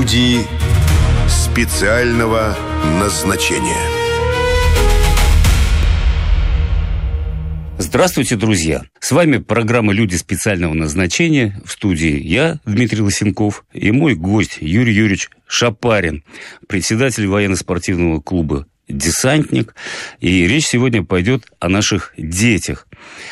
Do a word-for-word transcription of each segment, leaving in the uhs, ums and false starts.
Люди специального назначения. Здравствуйте, друзья! С вами программа «Люди специального назначения». В студии я, Дмитрий Лысенков, и мой гость Юрий Юрьевич Шапарин, председатель военно-спортивного клуба «Десантник». И речь сегодня пойдет о наших детях.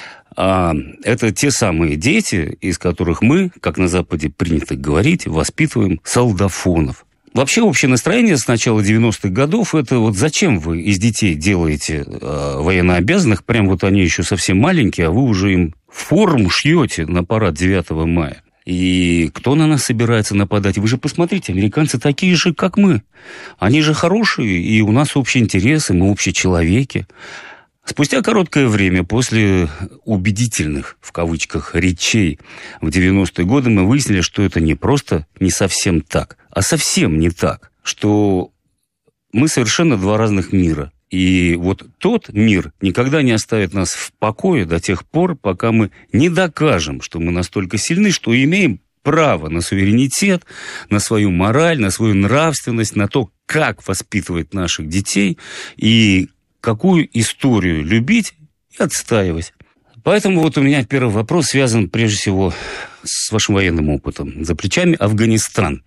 А это те самые дети, из которых мы, как на Западе принято говорить, воспитываем солдафонов. Вообще, общее настроение с начала девяностых годов – это вот зачем вы из детей делаете э, военнообязанных, прям вот они еще совсем маленькие, а вы уже им форму шьете на парад девятого мая. И кто на нас собирается нападать? Вы же посмотрите, американцы такие же, как мы. Они же хорошие, и у нас общие интересы, мы общие человеки. Спустя короткое время после убедительных, в кавычках, речей в девяностые годы мы выяснили, что это не просто не совсем так, а совсем не так, что мы совершенно два разных мира. И вот тот мир никогда не оставит нас в покое до тех пор, пока мы не докажем, что мы настолько сильны, что имеем право на суверенитет, на свою мораль, на свою нравственность, на то, как воспитывать наших детей и какую историю любить и отстаивать. Поэтому вот у меня первый вопрос связан прежде всего с вашим военным опытом. За плечами Афганистан.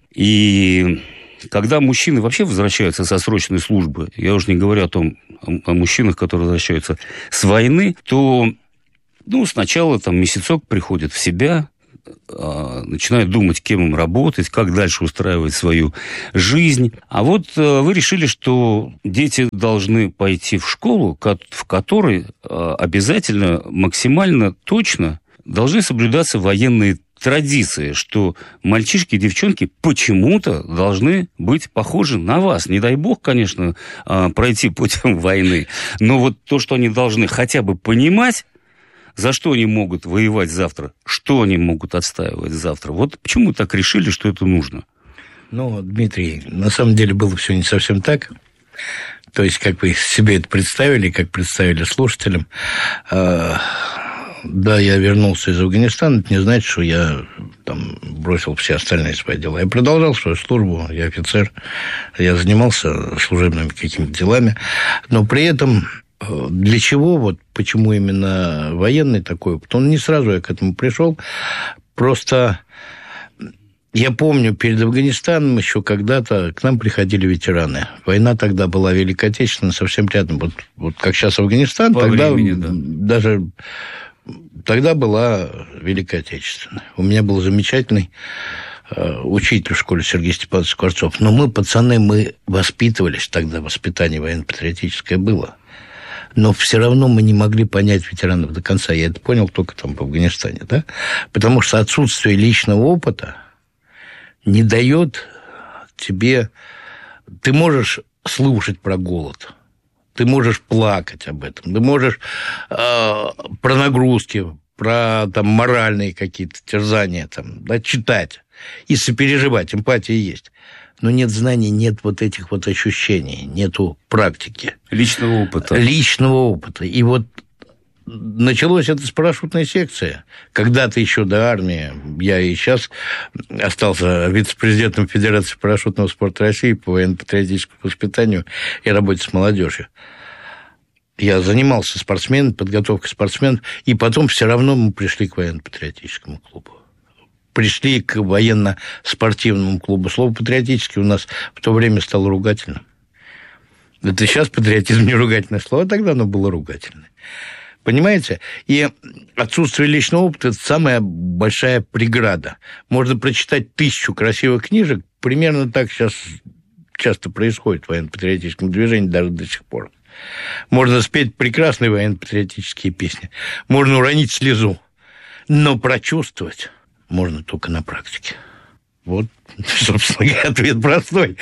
И когда мужчины вообще возвращаются со срочной службы, я уже не говорю о том, о мужчинах, которые возвращаются с войны, то ну, сначала там месяцок приходят в себя, начинают думать, кем им работать, как дальше устраивать свою жизнь. А вот вы решили, что дети должны пойти в школу, в которой обязательно максимально точно должны соблюдаться военные традиции, что мальчишки и девчонки почему-то должны быть похожи на вас. Не дай бог, конечно, пройти путем войны, но вот то, что они должны хотя бы понимать, за что они могут воевать завтра, что они могут отстаивать завтра. Вот почему так решили, что это нужно? Ну, Дмитрий, на самом деле было все не совсем так. То есть, как вы себе это представили, как представили слушателям. Да, я вернулся из Афганистана, это не значит, что я там бросил все остальные свои дела. Я продолжал свою службу, я офицер, я занимался служебными какими-то делами, но при этом для чего, вот почему именно военный такой опыт, он не сразу я к этому пришел, просто я помню, перед Афганистаном еще когда-то к нам приходили ветераны. Война тогда была Великой Отечественной, совсем рядом. Вот, вот как сейчас Афганистан, по тогда времени, да. даже тогда была Великая Отечественная. У меня был замечательный э, учитель в школе Сергей Степанович Скворцов. Но мы, пацаны, мы воспитывались тогда, воспитание военно-патриотическое было. Но все равно мы не могли понять ветеранов до конца. Я это понял только там в Афганистане, да? Потому что отсутствие личного опыта не дает тебе... Ты можешь слушать про голод, ты можешь плакать об этом, ты можешь э, про нагрузки, про там, моральные какие-то терзания там, да, читать и сопереживать, эмпатия есть. Но нет знаний, нет вот этих вот ощущений, нету практики. Личного опыта. Личного опыта. И вот началось это с парашютной секции. Когда-то еще до армии, я и сейчас остался вице-президентом Федерации парашютного спорта России по военно-патриотическому воспитанию и работе с молодежью. Я занимался спортсменом, подготовкой спортсменов, и потом все равно мы пришли к военно-патриотическому клубу. Пришли к военно-спортивному клубу. Слово «патриотический» у нас в то время стало ругательным. Это сейчас патриотизм не ругательное слово, а тогда оно было ругательное. Понимаете? И отсутствие личного опыта – это самая большая преграда. Можно прочитать тысячу красивых книжек, примерно так сейчас часто происходит в военно-патриотическом движении даже до сих пор. Можно спеть прекрасные военно-патриотические песни, можно уронить слезу, но прочувствовать можно только на практике. Вот, собственно, ответ простой.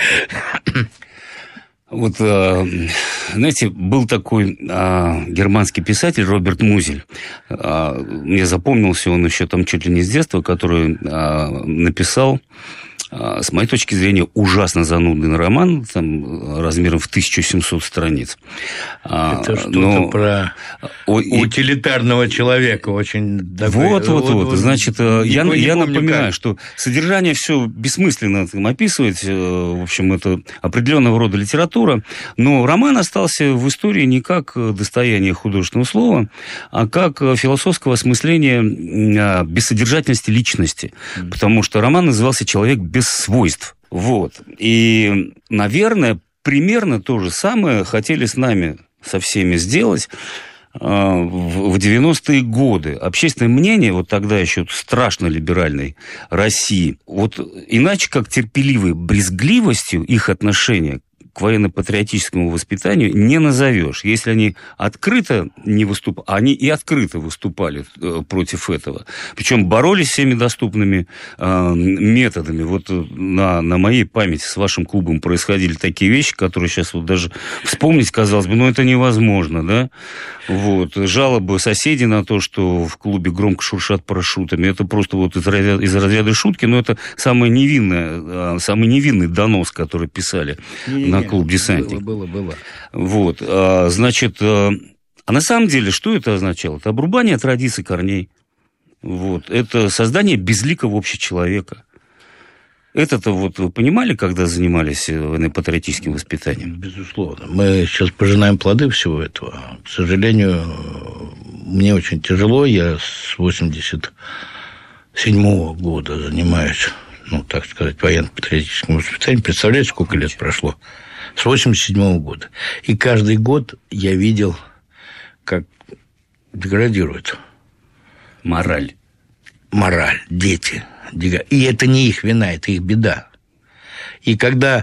Вот, знаете, был такой германский писатель Роберт Музель. Мне запомнился он еще там чуть ли не с детства, который написал с моей точки зрения, ужасно занудный роман, там, размером в тысячу семьсот страниц. Это что-то Но... про О, утилитарного и... человека очень... Такой... Вот, вот, вот, вот. Значит, я, я напоминаю, как. что содержание все бессмысленно там описывать, в общем, это определенного рода литература, но роман остался в истории не как достояние художественного слова, а как философского осмысления бессодержательности личности, mm. потому что роман назывался «Человек без свойств». Вот. И, наверное, примерно то же самое хотели с нами, со всеми сделать в девяностые годы. Общественное мнение, вот тогда еще страшно либеральной России, вот иначе как терпеливой брезгливостью их отношения к военно-патриотическому воспитанию не назовешь. Если они открыто не выступали, они и открыто выступали против этого. Причем боролись всеми доступными э, методами. Вот на, на моей памяти с вашим клубом происходили такие вещи, которые сейчас вот даже вспомнить, казалось бы, ну это невозможно, да? Вот. Жалобы соседей на то, что в клубе громко шуршат парашютами, это просто вот из разряда, из разряда шутки, но это самое невинное, самый невинный донос, который писали не, на клуб «Десантник». Было, было, было. Вот, значит, а на самом деле, что это означало? Это обрубание традиций корней. Вот, это создание безликого общечеловека. Это-то вот вы понимали, когда занимались военно-патриотическим воспитанием? Безусловно. Мы сейчас пожинаем плоды всего этого. К сожалению, мне очень тяжело. Я с восемьдесят седьмого года занимаюсь, ну, так сказать, военно-патриотическим воспитанием. Представляете, сколько лет прошло? С восемьдесят седьмого года. И каждый год я видел, как деградирует. Мораль. Мораль, дети. И это не их вина, это их беда. И когда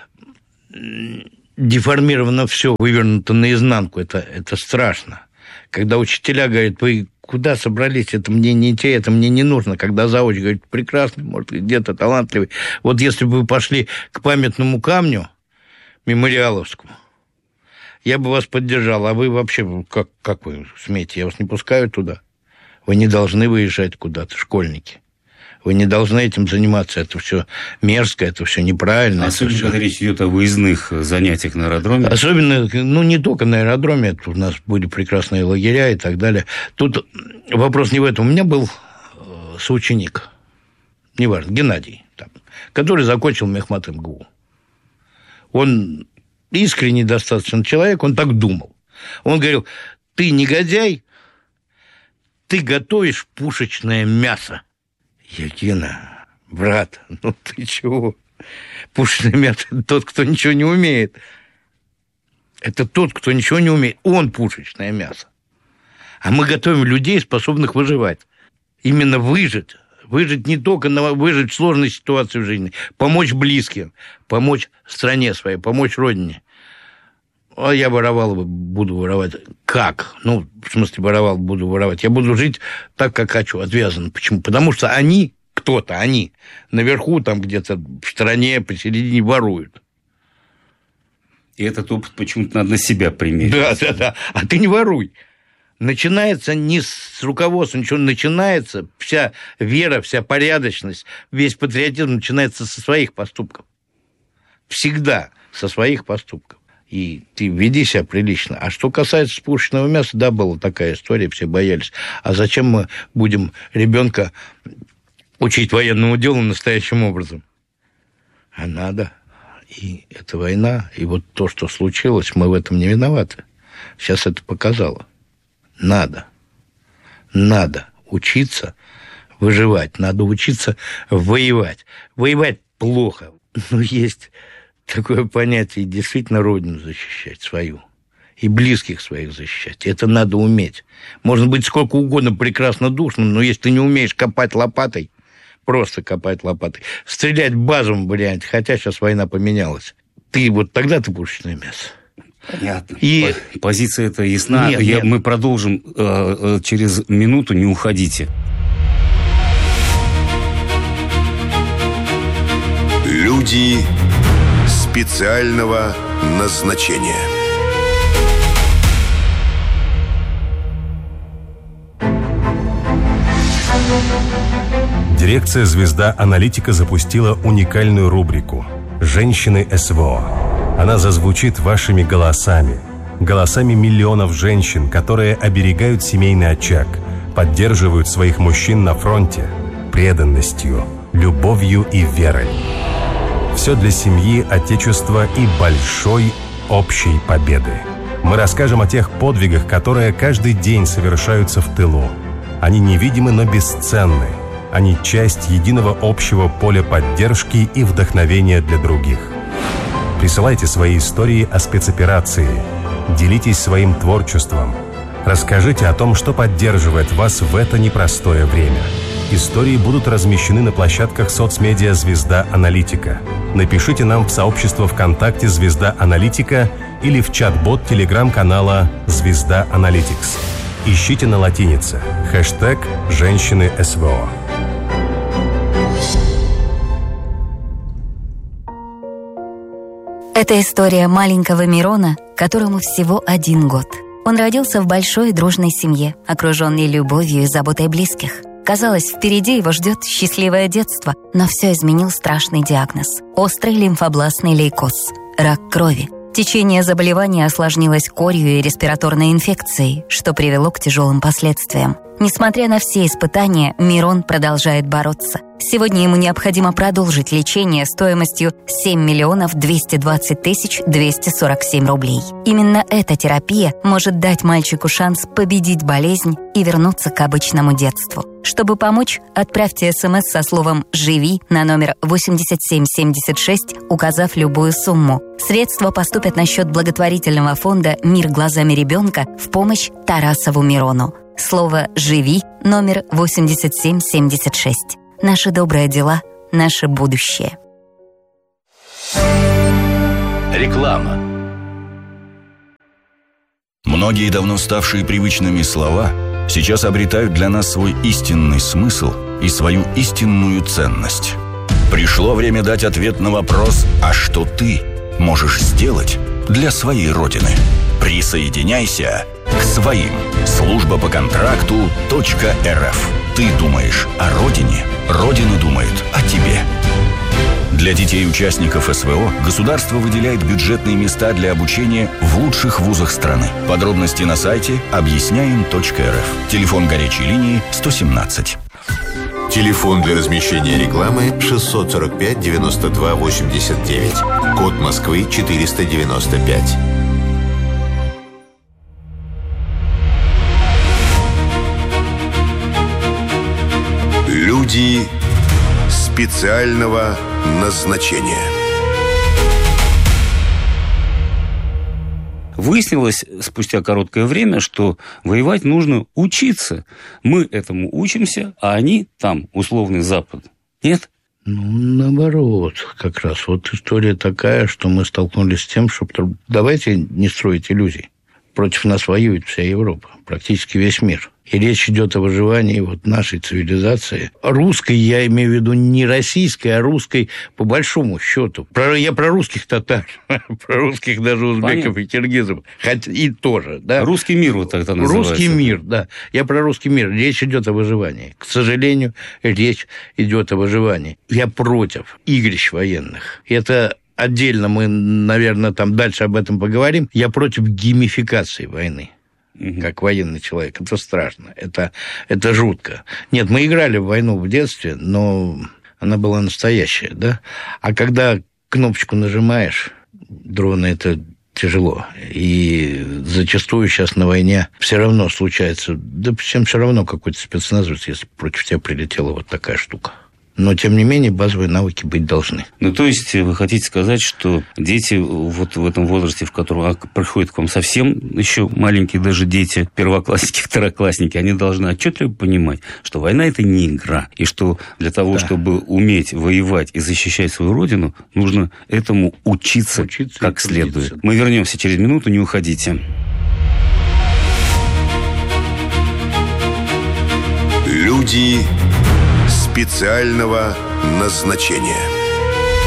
деформировано все, вывернуто наизнанку, это, это страшно. Когда учителя говорят, вы куда собрались, это мне не те, это мне не нужно. Когда зауч говорит, прекрасный, может, где-то талантливый. Вот если бы вы пошли к памятному камню мемориаловскому, я бы вас поддержал. А вы вообще, как, как вы смеете, я вас не пускаю туда. Вы не должны выезжать куда-то, школьники. Вы не должны этим заниматься. Это все мерзко, это все неправильно. Особенно, все... когда речь идет о выездных занятиях на аэродроме. Особенно, ну, не только на аэродроме. Это у нас были прекрасные лагеря и так далее. Тут вопрос не в этом. У меня был соученик, неважно, Геннадий, там, который закончил мехмат эм гэ у. Он искренний достаточно человек, он так думал. Он говорил, ты негодяй, ты готовишь пушечное мясо. Я, Гена, брат, ну ты чего? Пушечное мясо – тот, кто ничего не умеет. Это тот, кто ничего не умеет. Он пушечное мясо. А мы готовим людей, способных выживать. Именно выжить. Выжить не только, но выжить в сложной ситуации в жизни. Помочь близким, помочь стране своей, помочь родине. А я воровал, буду воровать. Как? Ну, в смысле, воровал, буду воровать. Я буду жить так, как хочу, отвязанно. Почему? Потому что они, кто-то, они, наверху, там где-то в стороне, посередине воруют. И этот опыт почему-то надо на себя примерить. Да, да, да. А ты не воруй. Начинается не с руководства, ничего, начинается вся вера, вся порядочность, весь патриотизм начинается со своих поступков. Всегда со своих поступков. И ты веди себя прилично. А что касается пушечного мяса, да, была такая история, все боялись. А зачем мы будем ребенка учить военному делу настоящим образом? А надо. И это война. И вот то, что случилось, мы в этом не виноваты. Сейчас это показало. Надо. Надо учиться выживать. Надо учиться воевать. Воевать плохо. Но есть... такое понятие, действительно родину защищать свою. И близких своих защищать. Это надо уметь. Можно быть сколько угодно прекрасно душным, но если ты не умеешь копать лопатой, просто копать лопатой, стрелять в базовом варианте, хотя сейчас война поменялась, ты вот тогда ты пушечное мясо. Понятно. И... Позиция эта ясна. Нет, Я, нет. Мы продолжим э, э, через минуту, не уходите. Люди специального назначения. Редакция «Звезда Аналитика» запустила уникальную рубрику «Женщины СВО». Она зазвучит вашими голосами, голосами миллионов женщин, которые оберегают семейный очаг, поддерживают своих мужчин на фронте преданностью, любовью и верой. Все для семьи, отечества и большой общей победы. Мы расскажем о тех подвигах, которые каждый день совершаются в тылу. Они невидимы, но бесценны. Они часть единого общего поля поддержки и вдохновения для других. Присылайте свои истории о спецоперации. Делитесь своим творчеством. Расскажите о том, что поддерживает вас в это непростое время. Истории будут размещены на площадках соцмедиа «Звезда Аналитика». Напишите нам в сообщество ВКонтакте «Звезда Аналитика» или в чат-бот телеграм-канала «Звезда Аналитикс». Ищите на латинице хэштег «Женщины СВО». Это история маленького Мирона, которому всего один год. Он родился в большой дружной семье, окруженный любовью и заботой близких. Казалось, впереди его ждет счастливое детство, но все изменил страшный диагноз – острый лимфобластный лейкоз – рак крови. Течение заболевания осложнилось корью и респираторной инфекцией, что привело к тяжелым последствиям. Несмотря на все испытания, Мирон продолжает бороться. Сегодня ему необходимо продолжить лечение стоимостью семь миллионов двести двадцать тысяч двести сорок семь рублей. Именно эта терапия может дать мальчику шанс победить болезнь и вернуться к обычному детству. Чтобы помочь, отправьте смс со словом «Живи» на номер восемьдесят семь семьдесят шесть, указав любую сумму. Средства поступят на счет благотворительного фонда «Мир глазами ребенка» в помощь Тарасову Мирону. Слово «Живи» номер восемьдесят семь семьдесят шесть. Наши добрые дела, наше будущее. Реклама. Многие давно ставшие привычными слова сейчас обретают для нас свой истинный смысл и свою истинную ценность. Пришло время дать ответ на вопрос: а что ты можешь сделать для своей Родины? Присоединяйся к своим. Служба по контракту .рф. Ты думаешь о Родине, Родина думает о тебе. Для детей-участников СВО государство выделяет бюджетные места для обучения в лучших вузах страны. Подробности на сайте объясняем точка эр эф. Телефон горячей линии сто семнадцать. Телефон для размещения рекламы шестьсот сорок пять девяносто два восемьдесят девять. Код Москвы четыреста девяносто пять. Люди специального назначения. Выяснилось спустя короткое время, что воевать нужно учиться. Мы этому учимся, а они там, условный Запад. Нет? Ну, наоборот, как раз. Вот история такая, что мы столкнулись с тем, что давайте не строить иллюзий. Против нас воюет вся Европа, практически весь мир. И речь идет о выживании вот нашей цивилизации. Русской, я имею в виду не российской, а русской по большому счету. Про, я про русских татар, про русских даже узбеков Понятно. И киргизов. Хотя и тоже, да. Русский мир вот так-то называется. Русский мир, да. Я про русский мир. Речь идет о выживании. К сожалению, речь идет о выживании. Я против игрищ военных. Это... Отдельно мы, наверное, там дальше об этом поговорим. Я против геймификации войны. Угу. Как военный человек. Это страшно. Это, это жутко. Нет, мы играли в войну в детстве, но она была настоящая, да? А когда кнопочку нажимаешь, дроны, это тяжело. И зачастую сейчас на войне все равно случается... Да всем все равно какой-то спецназовец, если против тебя прилетела вот такая штука. Но, тем не менее, базовые навыки быть должны. Ну, то есть, вы хотите сказать, что дети вот в этом возрасте, в котором а, приходят к вам совсем еще маленькие даже дети, первоклассники, второклассники, они должны отчетливо понимать, что война – это не игра, и что для того, да. чтобы уметь воевать и защищать свою родину, нужно этому учиться, учиться как следует. Мы вернемся через минуту, не уходите. Люди специального назначения.